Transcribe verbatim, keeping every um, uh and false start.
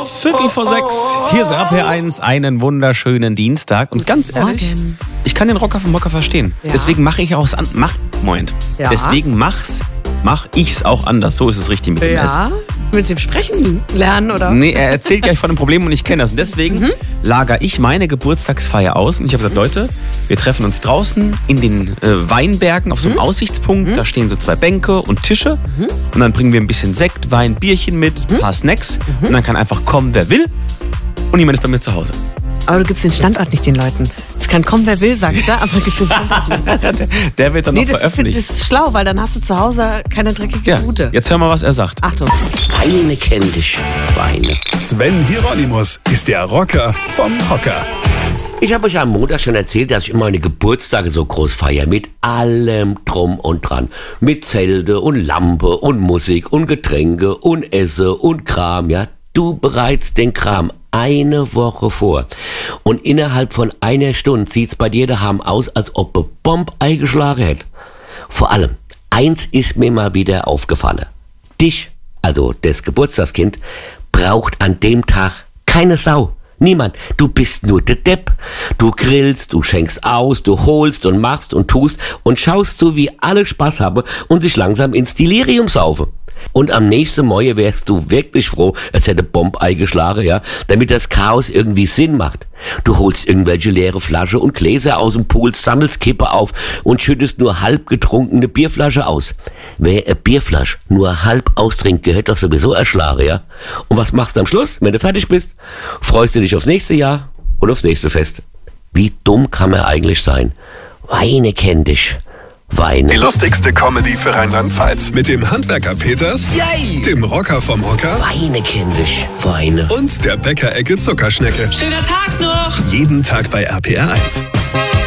Viertel vor sechs. Hier ist R P eins. Einen wunderschönen Dienstag. Und ganz ehrlich, ich kann den Rocker vom Mocker verstehen. Ja. Deswegen mache ich auch es an. Mach, Moment. Ja. Deswegen mach's, mach ich's auch anders. So ist es richtig mit dem S. Ja, mit dem Sprechen lernen, oder? Nee, er erzählt gleich von dem Problem und ich kenne das. Und deswegen Mhm. lager ich meine Geburtstagsfeier aus. Und ich habe gesagt, Leute, wir treffen uns draußen in den äh, Weinbergen auf so einem Mhm. Aussichtspunkt. Da stehen so zwei Bänke und Tische. Und dann bringen wir ein bisschen Sekt, Wein, Bierchen mit, ein paar Snacks. Und dann kann einfach kommen, wer will. Und jemand ist bei mir zu Hause. Aber du gibst den Standort nicht den Leuten. Es kann kommen, wer will, sagst du, aber du gibst den Standort nicht. der, der wird dann Nee, noch das ist, veröffentlicht. das ist schlau, weil dann hast du zu Hause keine dreckige Ja, Route. jetzt hör mal, was er sagt. Achtung. Weine kenn dich, Weine. Sven Hieronymus ist der Rocker vom Hocker. Ich habe euch am Montag schon erzählt, dass ich immer meine Geburtstage so groß feiere. Mit allem drum und dran. Mit Zelte und Lampe und Musik und Getränke und Esse und Kram. Ja, du bereitst den Kram eine Woche vor. Und innerhalb von einer Stunde sieht's bei dir daheim aus, als ob eine Bombe eingeschlagen hätte. Vor allem, eins ist mir mal wieder aufgefallen. Dich, also das Geburtstagskind, braucht an dem Tag keine Sau. Niemand. Du bist nur der Depp. Du grillst, du schenkst aus, du holst und machst und tust und schaust so, wie alle Spaß haben und sich langsam ins Delirium saufen. Und am nächsten Morgen wärst du wirklich froh, es hätte Bomb eingeschlagen, ja, damit das Chaos irgendwie Sinn macht. Du holst irgendwelche leere Flasche und Gläser aus dem Pool, sammelst Kippe auf und schüttest nur halb getrunkene Bierflasche aus. Wer eine Bierflasche nur halb austrinkt, gehört doch sowieso erschlagen, ja. Und was machst du am Schluss, wenn du fertig bist? Freust du dich aufs nächste Jahr und aufs nächste Fest. Wie dumm kann man eigentlich sein? Weine kenn dich. Weine. Die lustigste Comedy für Rheinland-Pfalz. Mit dem Handwerker Peters, Yay! dem Rocker vom Hocker Weine kenn dich. Weine. und der Bäckerecke Zuckerschnecke. Schöner Tag noch! Jeden Tag bei R P R eins.